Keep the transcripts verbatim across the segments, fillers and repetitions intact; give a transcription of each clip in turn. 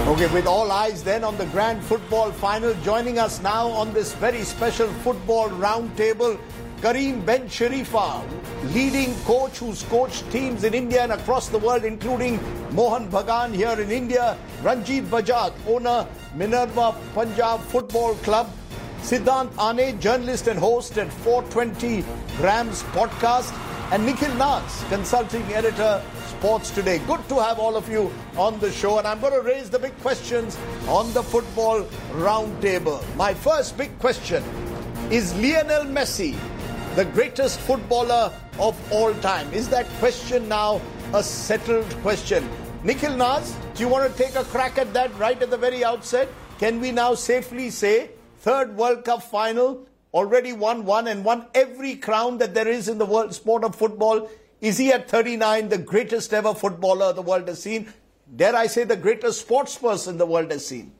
Okay, with all eyes then on the grand football final, joining us now on this very special football roundtable, Kareem Ben Sharifa, leading coach who's coached teams in India and across the world, including Mohan Bagan here in India, Ranjit Bajaj, owner Minerva Punjab Football Club, Siddhant Ane, journalist and host at four twenty Grams podcast, and Nikhil Naz, consulting editor, Sports Today. Good to have all of you on the show, and I'm going to raise the big questions on the football roundtable. My first big question: is Lionel Messi the greatest footballer of all time? Is that question now a settled question? Nikhil Naz, do you want to take a crack at that right at the very outset? Can we now safely say third World Cup final, already won one and won every crown that there is in the world sport of football? Is he at thirty-nine the greatest ever footballer the world has seen? Dare I say the greatest sports person the world has seen?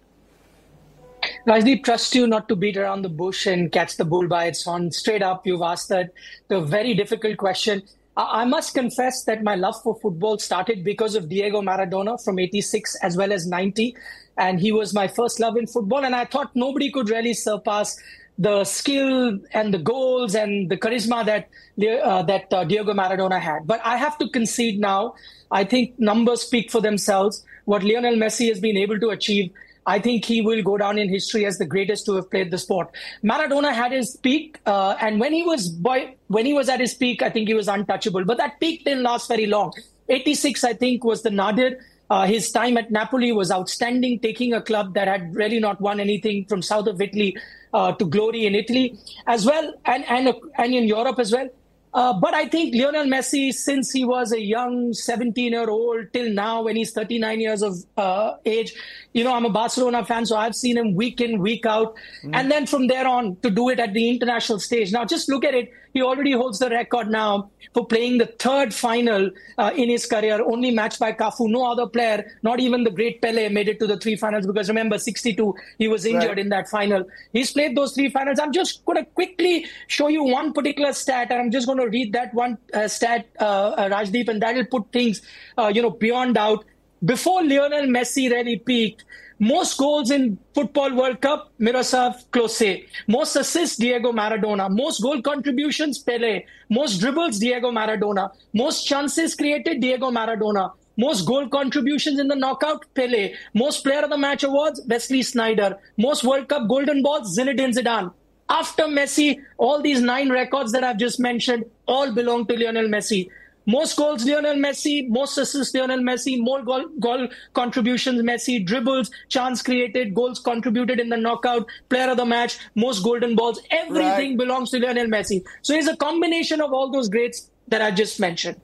Rajdeep, trust you not to beat around the bush and catch the bull by its horn. Straight up, you've asked that the very difficult question. I must confess that my love for football started because of Diego Maradona from eighty-six as well as ninety. And he was my first love in football. And I thought nobody could really surpass the skill and the goals and the charisma that uh, that uh, Diego Maradona had. But I have to concede now. I think numbers speak for themselves. What Lionel Messi has been able to achieve, I think he will go down in history as the greatest to have played the sport. Maradona had his peak, uh, and when he was boy, when he was at his peak, I think he was untouchable. But that peak didn't last very long. eighty-six, I think, was the nadir. Uh, his time at Napoli was outstanding, taking a club that had really not won anything from south of Italy uh, to glory in Italy as well, and and, and in Europe as well. Uh, but I think Lionel Messi, since he was a young seventeen-year-old till now, when he's thirty-nine years of uh, age, you know, I'm a Barcelona fan, so I've seen him week in, week out. Mm. And then from there on to do it at the international stage. Now, just look at it. He already holds the record now for playing the third final uh, in his career, only matched by Cafu. No other player, not even the great Pele, made it to the three finals because remember, sixty-two, he was injured right. in that final. He's played those three finals. I'm just going to quickly show you one particular stat, and I'm just going to read that one uh, stat, uh, uh, Rajdeep, and that will put things, uh, you know, beyond doubt. Before Lionel Messi really peaked, most goals in Football World Cup, Miroslav Klose. Most assists, Diego Maradona. Most goal contributions, Pele. Most dribbles, Diego Maradona. Most chances created, Diego Maradona. Most goal contributions in the knockout, Pele. Most player of the match awards, Wesley Sneijder. Most World Cup golden balls, Zinedine Zidane. After Messi, all these nine records that I've just mentioned all belong to Lionel Messi. Most goals, Lionel Messi. Most assists, Lionel Messi. More goal, goal contributions, Messi. Dribbles, chance created, goals contributed in the knockout, player of the match, most golden balls. Everything right. belongs to Lionel Messi. So he's a combination of all those greats that I just mentioned.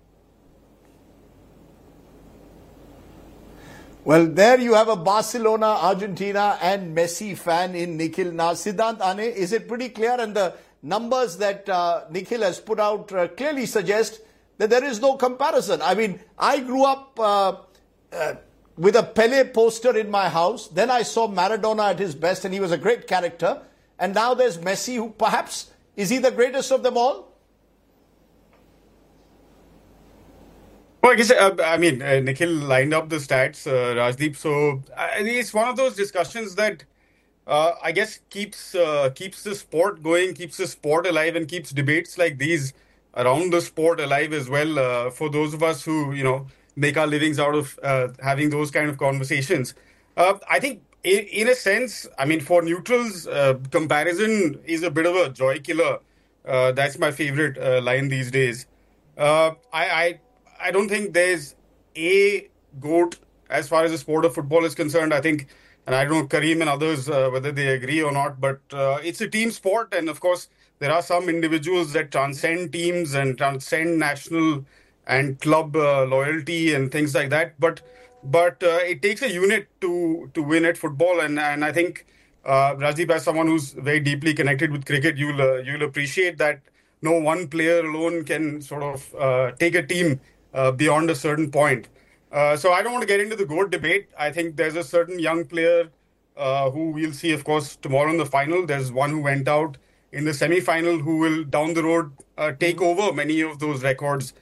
Well, there you have a Barcelona, Argentina and Messi fan in Nikhil Naz. Siddhant Ane, is it pretty clear? And the numbers that uh, Nikhil has put out uh, clearly suggest that there is no comparison. I mean, I grew up uh, uh, with a Pele poster in my house. Then I saw Maradona at his best, and he was a great character. And now there's Messi, who perhaps, is he the greatest of them all? Well, I guess, uh, I mean, uh, Nikhil lined up the stats, uh, Rajdeep. So I think it's one of those discussions that uh, I guess keeps uh, keeps the sport going, keeps the sport alive, and keeps debates like these around the sport alive as well, uh, for those of us who, you know, make our livings out of uh, having those kind of conversations. Uh, I think in, in a sense, I mean, for neutrals, uh, comparison is a bit of a joy killer. Uh, that's my favorite uh, line these days. Uh, I, I I don't think there's a GOAT as far as the sport of football is concerned. I think, and I don't know, Kareem and others, uh, whether they agree or not, but uh, it's a team sport. And of course, there are some individuals that transcend teams and transcend national and club uh, loyalty and things like that. But but uh, it takes a unit to to win at football. And, and I think, uh, Rajdeep, as someone who's very deeply connected with cricket, you'll, uh, you'll appreciate that no one player alone can sort of uh, take a team uh, beyond a certain point. Uh, so I don't want to get into the GOAT debate. I think there's a certain young player uh, who we'll see, of course, tomorrow in the final. There's one who went out in the semi-final who will, down the road, uh, take over many of those records